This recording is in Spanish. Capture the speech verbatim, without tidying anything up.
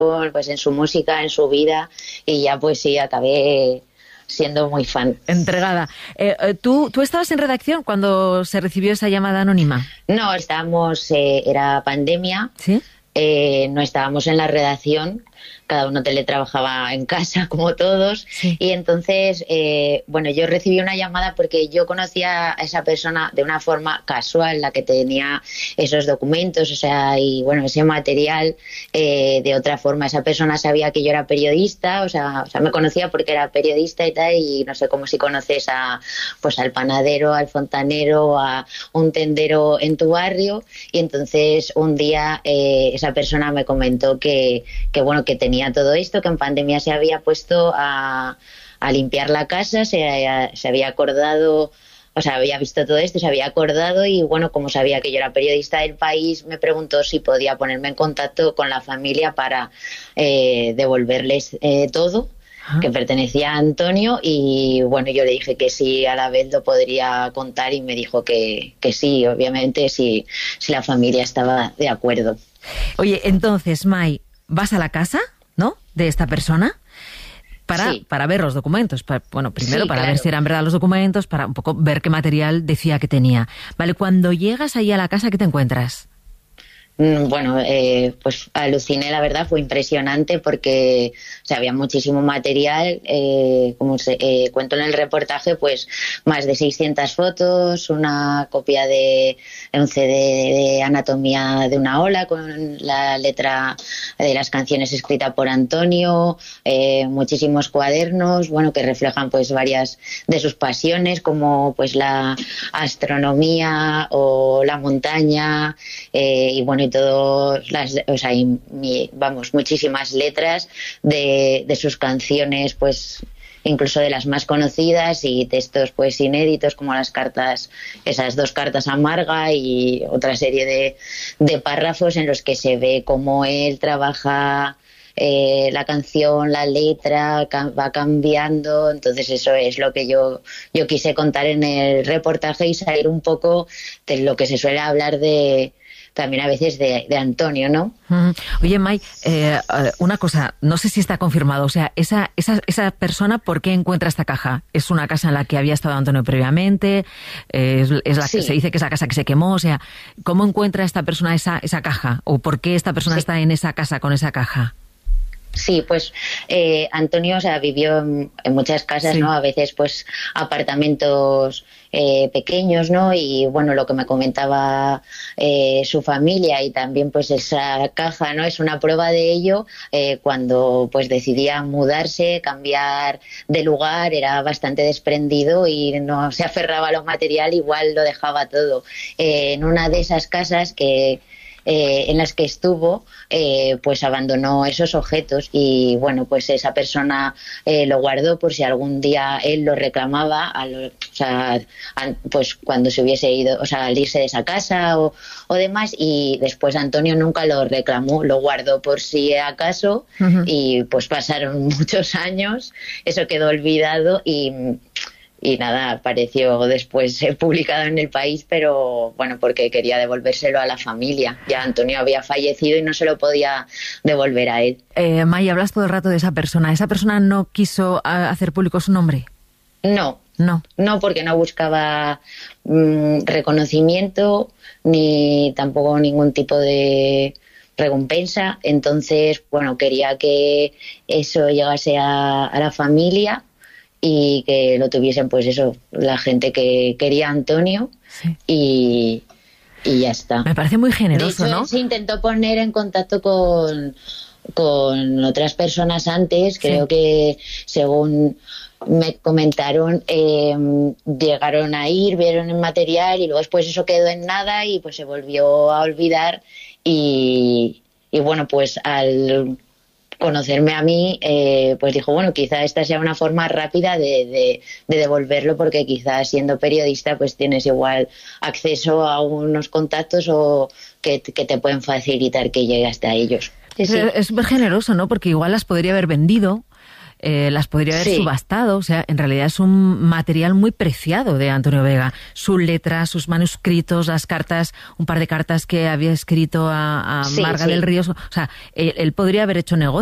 pues en su música, en su vida, y ya pues sí, acabé siendo muy fan. Entregada. Eh, eh, ¿tú, ¿Tú estabas en redacción cuando se recibió esa llamada anónima? No, estábamos, eh, era pandemia, ¿Sí? eh, no estábamos en la redacción, cada uno teletrabajaba en casa, como todos, sí. Y entonces, eh, bueno, yo recibí una llamada porque yo conocía a esa persona de una forma casual, la que tenía esos documentos, o sea, y bueno, ese material, eh, de otra forma. Esa persona sabía que yo era periodista, o sea, o sea, me conocía porque era periodista y tal, y no sé, cómo si conoces a, pues al panadero, al fontanero, a un tendero en tu barrio, y entonces un día eh, esa persona me comentó que, que bueno, que tenía todo esto, que en pandemia se había puesto a, a limpiar la casa, se, se había acordado, o sea, había visto todo esto, se había acordado y bueno, como sabía que yo era periodista del País, me preguntó si podía ponerme en contacto con la familia para eh, devolverles eh, todo, ¿Ah? que pertenecía a Antonio, y bueno, yo le dije que sí, a la vez lo podría contar, y me dijo que, que sí, obviamente, si, si la familia estaba de acuerdo. Oye, entonces, May, ¿vas a la casa, no?, de esta persona para, sí. para ver los documentos. Para, bueno, primero sí, para claro. ver si eran verdad los documentos, para un poco ver qué material decía que tenía. Vale, cuando llegas ahí a la casa, ¿qué te encuentras? Bueno, eh, pues aluciné, la verdad, fue impresionante porque o sea, había muchísimo material, eh, como se, eh, cuento en el reportaje, pues más de seiscientas fotos, una copia de un C D de anatomía de una ola con la letra de las canciones escrita por Antonio, eh, muchísimos cuadernos, bueno, que reflejan pues varias de sus pasiones, como pues la astronomía o la montaña, eh, y bueno, y todas las, o sea, y mi, vamos, muchísimas letras de, de sus canciones, pues incluso de las más conocidas, y textos pues inéditos como las cartas, esas dos cartas a Marga, y otra serie de, de párrafos en los que se ve cómo él trabaja eh, la canción, la letra, va cambiando. Entonces eso es lo que yo, yo quise contar en el reportaje y salir un poco de lo que se suele hablar de también a veces de, de Antonio, ¿no? Uh-huh. Oye, May, eh, una cosa, no sé si está confirmado, o sea, esa, esa, esa persona, ¿por qué encuentra esta caja? ¿Es una casa en la que había estado Antonio previamente? Eh, es, es la sí. que se dice que es la casa que se quemó, o sea, ¿cómo encuentra esta persona esa, esa caja? ¿O por qué esta persona sí. está en esa casa con esa caja? Sí, pues eh, Antonio, o sea, vivió en, en muchas casas, sí. ¿no? A veces, pues, apartamentos eh, pequeños, ¿no? Y, bueno, lo que me comentaba eh, su familia, y también, pues, esa caja, ¿no? Es una prueba de ello. Eh, cuando, pues, decidía mudarse, cambiar de lugar, era bastante desprendido y no se aferraba a lo material, igual lo dejaba todo. Eh, en una de esas casas que... Eh, en las que estuvo, eh, pues abandonó esos objetos, y bueno, pues esa persona eh, lo guardó por si algún día él lo reclamaba, a lo, o sea, a, pues cuando se hubiese ido, o sea, al irse de esa casa o, o demás, y después Antonio nunca lo reclamó, lo guardó por si acaso. Uh-huh. Y pues pasaron muchos años, eso quedó olvidado, y Y nada, apareció después eh, publicado en El País, pero bueno, porque quería devolvérselo a la familia. Ya Antonio había fallecido y no se lo podía devolver a él. Eh, May, hablas todo el rato de esa persona. ¿Esa persona no quiso a, hacer público su nombre? No. No. No, porque no buscaba mmm, reconocimiento ni tampoco ningún tipo de recompensa. Entonces, bueno, quería que eso llegase a, a la familia, y que lo tuviesen, pues eso, la gente que quería a Antonio, sí. y, y ya está. Me parece muy generoso, de hecho, ¿no? Él se intentó poner en contacto con, con otras personas antes, creo sí. que según me comentaron, eh, llegaron a ir, vieron el material, y luego después eso quedó en nada, y pues se volvió a olvidar, y, y bueno, pues al conocerme a mí, eh, pues dijo, bueno, quizá esta sea una forma rápida de, de, de devolverlo, porque quizás siendo periodista pues tienes igual acceso a unos contactos o que, que te pueden facilitar que llegue hasta ellos. Sí, sí. Es súper generoso, ¿no? Porque igual las podría haber vendido, eh, las podría haber Sí. subastado. O sea, en realidad es un material muy preciado de Antonio Vega. Su letra, sus manuscritos, las cartas, un par de cartas que había escrito a, a Sí, Marga sí. del Río. O sea, él, él podría haber hecho negocio